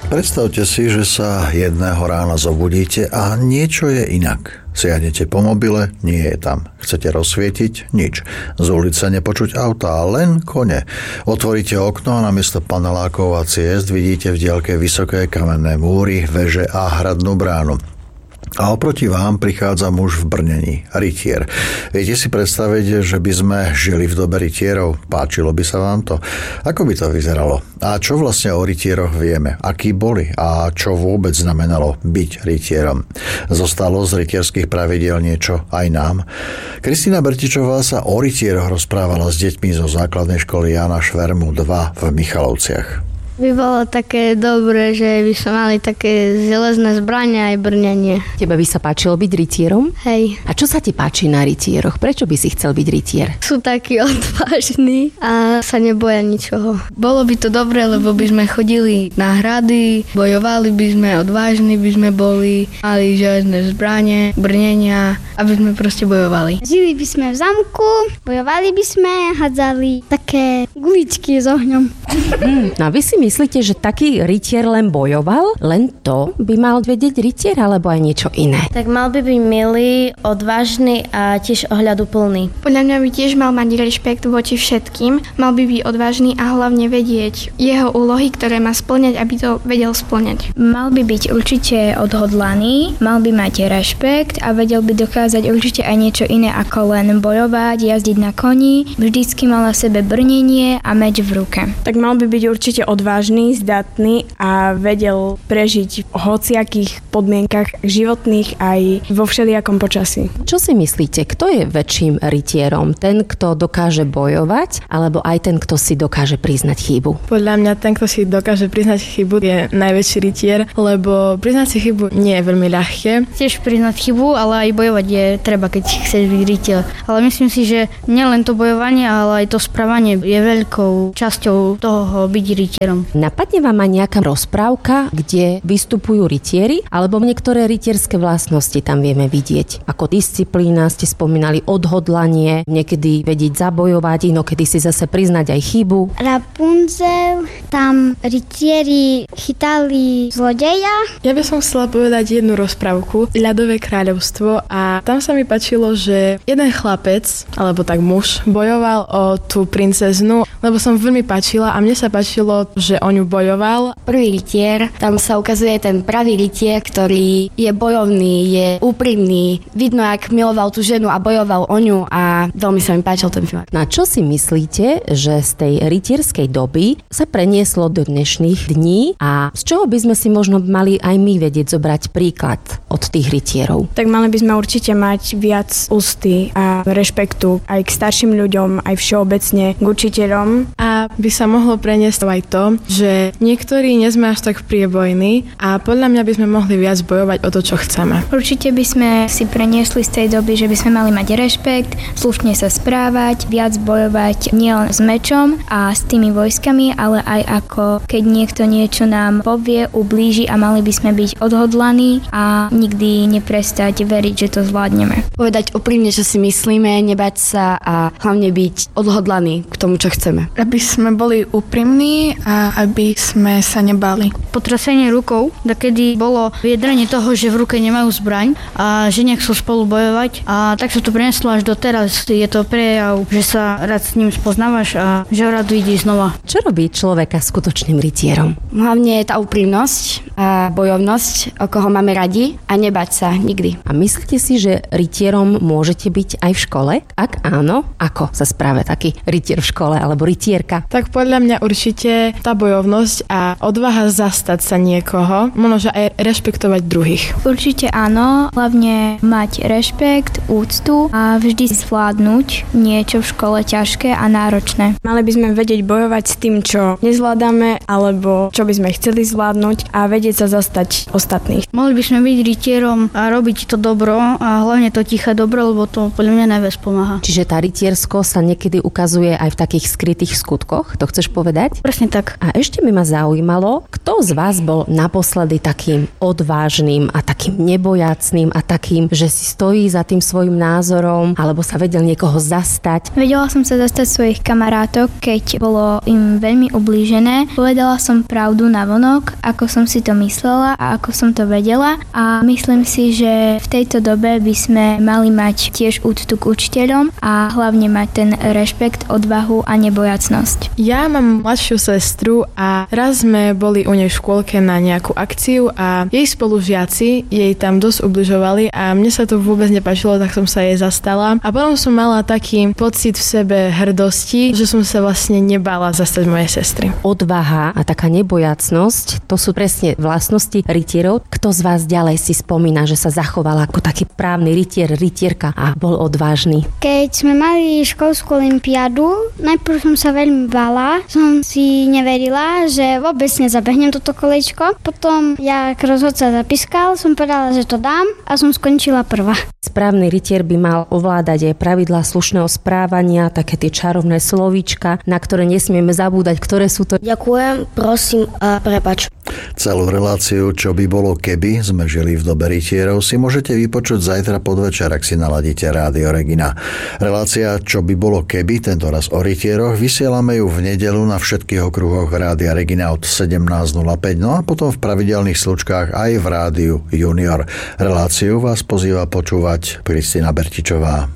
Predstavte si, že sa jedného rána zobudíte a niečo je inak. Siahnete po mobile, nie je tam. Chcete rozsvietiť? Nič. Z ulice nepočuť auta, len kone. Otvoríte okno a namiesto panelákov a ciest vidíte v diaľke vysoké kamenné múry, veže a hradnú bránu. A oproti vám prichádza muž v brnení, rytier. Viete si predstaviť, že by sme žili v dobe rytierov? Páčilo by sa vám to? Ako by to vyzeralo? A čo vlastne o rytieroch vieme? Akí boli? A čo vôbec znamenalo byť rytierom? Zostalo z rytierských pravidiel niečo aj nám? Kristína Bertičová sa o rytieroch rozprávala s deťmi zo základnej školy Jána Švermu 2 v Michalovciach. By bolo také dobré, že by sme mali také železné zbrane aj brnenie. Tebe by sa páčilo byť rytierom? Hej. A čo sa ti páči na rytieroch? Prečo by si chcel byť rytier? Sú takí odvážni a sa neboja ničoho. Bolo by to dobré, lebo by sme chodili na hrady, bojovali by sme, odvážni by sme boli, mali železné zbrane, brnenia, aby sme proste bojovali. Žili by sme v zamku, bojovali by sme, hádzali také guličky s ohňom. No a vy si myslíte, že taký rytier len bojoval? Len to by mal vedieť rytier, alebo aj niečo iné? Tak mal by byť milý, odvážny a tiež ohľaduplný. Podľa mňa by tiež mal mať rešpekt voči všetkým, mal by byť odvážny a hlavne vedieť jeho úlohy, ktoré má spĺňať, aby to vedel spĺňať. Mal by byť určite odhodlaný, mal by mať rešpekt a vedel by dokázať určite aj niečo iné ako len bojovať, jazdiť na koni, vždycky mal na sebe brnenie a meč v ruke. Tak mal by byť určite odvážny, zdatný a vedel prežiť v hociakých podmienkach životných aj vo všelijakom počasí. Čo si myslíte, kto je väčším rytierom? Ten, kto dokáže bojovať, alebo aj ten, kto si dokáže priznať chybu? Podľa mňa ten, kto si dokáže priznať chybu, je najväčší rytier, lebo priznať si chybu nie je veľmi ľahké. Tiež priznať chybu, ale aj bojovať je treba, keď chceš byť rytier. Ale myslím si, že nielen to bojovanie, ale aj to správanie je veľkou časťou toho byť rytierom. Napadne vám aj nejaká rozprávka, kde vystupujú rytieri, alebo niektoré rytierské vlastnosti tam vieme vidieť? Ako disciplína, ste spomínali odhodlanie, niekedy vedieť zabojovať, inokedy si zase priznať aj chybu. Rapunzel, tam rytieri chytali zlodeja. Ja by som chcela povedať jednu rozprávku, Ľadové kráľovstvo, a tam sa mi páčilo, že jeden chlapec, alebo tak muž, bojoval o tú princeznu, lebo som veľmi páčila a mne sa páčilo, že o ňu bojoval. Prvý rytier, tam sa ukazuje ten pravý rytier, ktorý je bojovný, je úprimný. Vidno, ak miloval tú ženu a bojoval o ňu a veľmi sa mi páčil ten film. Na čo si myslíte, že z tej rytierskej doby sa prenieslo do dnešných dní a z čoho by sme si možno mali aj my vedieť zobrať príklad od tých rytierov? Tak mali by sme určite mať viac úcty a rešpektu aj k starším ľuďom, aj všeobecne k učiteľom. A by sa mohlo preniesť aj to, že niektorí nie sme až tak priebojní a podľa mňa by sme mohli viac bojovať o to, čo chceme. Určite by sme si preniesli z tej doby, že by sme mali mať rešpekt, slušne sa správať, viac bojovať nielen s mečom a s tými vojskami, ale aj ako keď niekto niečo nám povie, ublíži, a mali by sme byť odhodlaní a nikdy neprestať veriť, že to zvládneme. Povedať úprimne, čo si myslíme, nebať sa a hlavne byť odhodlaní k tomu, čo chceme. Aby sme boli úprimní a aby sme sa nebali. Potrasenie rukou, kedy bolo vyjadrenie toho, že v ruke nemajú zbraň a že nechcú spolu bojovať, a tak sa to preneslo až doteraz. Je to prejav, že sa rád s ním spoznávaš a že rád vidí znova. Čo robí človeka skutočným rytierom? Hlavne je tá úprimnosť a bojovnosť, o koho máme radi, a nebať sa nikdy. A myslíte si, že rytierom môžete byť aj v škole? Ak áno, ako sa správa taký rytier v škole alebo rytierka? Tak podľa mňa určite tá bojovnosť a odvaha zastať sa niekoho, možno aj rešpektovať druhých. Určite áno, hlavne mať rešpekt, úctu a vždy zvládnuť niečo v škole ťažké a náročné. Mali by sme vedieť bojovať s tým, čo nezvládame, alebo čo by sme chceli zvládnuť, a vedieť sa zastať ostatných. Mohli by sme byť rytierom a robiť to dobro a hlavne to tiché dobro, lebo to podľa mňa najviac pomáha. Čiže tá rytiersko sa niekedy ukazuje aj v takých skrytých skutkoch, to chceš povedať? Presne tak. A ešte by ma zaujímalo, kto z vás bol naposledy takým odvážnym a takým nebojacným a takým, že si stojí za tým svojim názorom, alebo sa vedel niekoho zastať? Vedela som sa zastať svojich kamarátok, keď bolo im veľmi ublížené stiažené. Povedala som pravdu navonok, ako som si to myslela a ako som to vedela a myslím si, že v tejto dobe by sme mali mať tiež úctu k učiteľom a hlavne mať ten rešpekt, odvahu a nebojacnosť. Ja mám mladšiu sestru a raz sme boli u nej v škôlke na nejakú akciu a jej spolužiaci jej tam dosť ubližovali a mne sa to vôbec nepáčilo, tak som sa jej zastala a potom som mala taký pocit v sebe hrdosti, že som sa vlastne nebala zastať mojej sestry. Odvaha a taká nebojacnosť, to sú presne vlastnosti rytierov. Kto z vás ďalej si spomína, že sa zachoval ako taký právny rytier, rytierka a bol odvážny? Keď sme mali školskú olympiádu, najprv som sa veľmi bála, som si neverila, že vôbec nezabehnem toto kolečko. Potom, jak rozhodca zapískal, som povedala, že to dám a som skončila prvá. Správny rytier by mal ovládať aj pravidlá slušného správania, také tie čarovné slovíčka, na ktoré nesmieme zabúdať, ktoré sú to. Ďakujem, prosím a prepáč. Celú reláciu Čo by bolo keby sme žili v dobe rytierov si môžete vypočuť zajtra podvečer, ak si naladíte Rádio Regina. Relácia Čo by bolo keby, tentoraz o rytieroch, vysielame ju v nedeľu na všetkých okruhoch Rádia Regina od 17.05, no a potom v pravidelných slučkách aj v Rádiu Junior. Reláciu vás pozýva počúvať Kristina Bertičová.